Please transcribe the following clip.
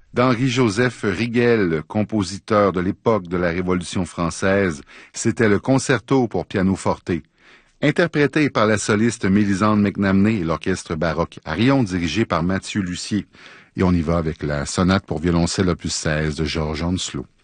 d'Henri-Joseph Rigel, compositeur de l'époque de la Révolution française. C'était le concerto pour piano forte, interprété par la soliste Mélisande McNamee et l'orchestre baroque Arion dirigé par Mathieu Lussier. Et on y va avec la sonate pour violoncelle opus 16 de George Hounslow.